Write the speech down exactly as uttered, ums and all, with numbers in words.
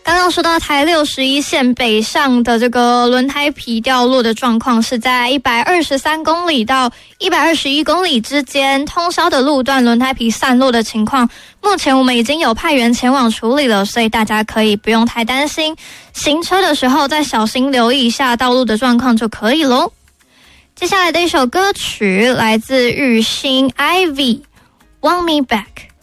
刚刚说到台六十一线北上的这个轮胎皮掉落的状况，是在一百二十三公里到一百二十一公里之间通宵的路段轮胎皮散落的情况，目前我们已经有派员前往处理了，所以大家可以不用太担心，行车的时候再小心留意一下道路的状况就可以咯。接下来的一首歌曲来自日星 Ivy Want Me Back。